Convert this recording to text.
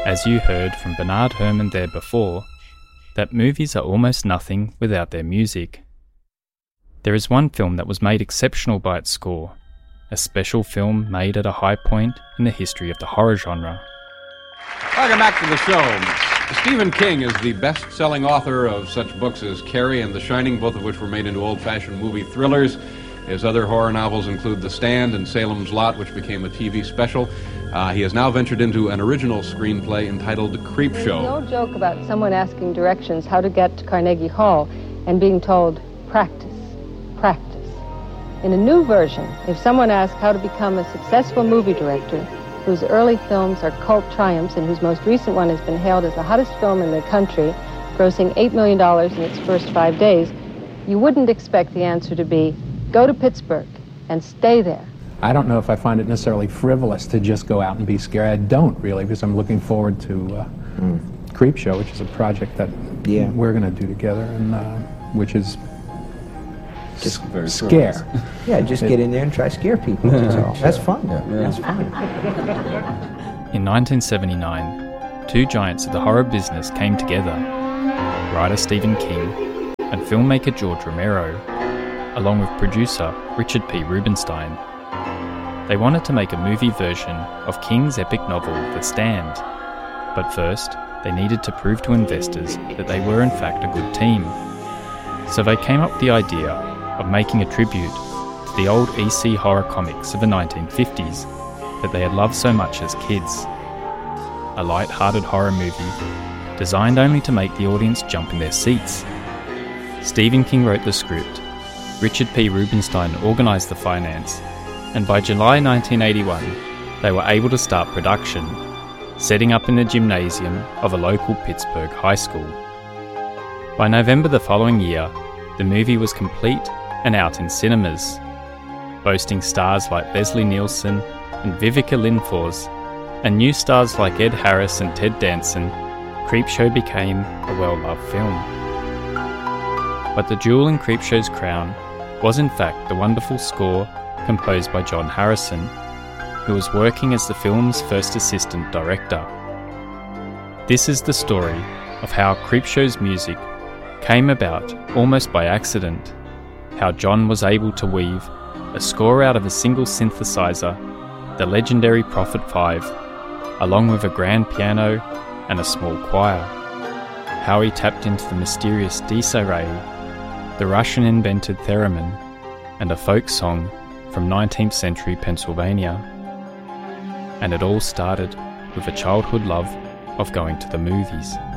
As you heard from Bernard Herrmann there before, that movies are almost nothing without their music. There is one film that was made exceptional by its score, a special film made at a high point in the history of the horror genre. Welcome back to the show. Stephen King is the best-selling author of such books as Carrie and The Shining, both of which were made into old-fashioned movie thrillers. His other horror novels include The Stand and Salem's Lot, which became a TV special. He has now ventured into an original screenplay entitled Creepshow. There's no joke about someone asking directions how to get to Carnegie Hall and being told, practice, practice. In a new version, if someone asks how to become a successful movie director, whose early films are cult triumphs and whose most recent one has been hailed as the hottest film in the country, grossing $8 million in its first 5 days, you wouldn't expect the answer to be, go to Pittsburgh and stay there. I don't know if I find it necessarily frivolous to just go out and be scared. I don't really, because I'm looking forward to Creepshow, which is a project that we're going to do together, and which is just scare. Yeah, just get in there and try to scare people. That's all. That's fun. That's fun. In 1979, two giants of the horror business came together, writer Stephen King and filmmaker George Romero, along with producer Richard P. Rubinstein. They wanted to make a movie version of King's epic novel, The Stand. But first, they needed to prove to investors that they were in fact a good team. So they came up with the idea of making a tribute to the old EC horror comics of the 1950s that they had loved so much as kids. A light-hearted horror movie designed only to make the audience jump in their seats. Stephen King wrote the script, Richard P. Rubinstein organised the finance, and by July 1981, they were able to start production, setting up in the gymnasium of a local Pittsburgh high school. By November the following year, the movie was complete and out in cinemas, boasting stars like Leslie Nielsen and Vivica Lindfors, and new stars like Ed Harris and Ted Danson. Creepshow became a well-loved film. But the jewel in Creepshow's crown was in fact the wonderful score composed by John Harrison, who was working as the film's first assistant director. This is the story of how Creepshow's music came about almost by accident, how John was able to weave a score out of a single synthesizer, the legendary Prophet 5, along with a grand piano and a small choir, how he tapped into the mysterious Desiree, the Russian-invented theremin, and a folk song from 19th century Pennsylvania. And it all started with a childhood love of going to the movies.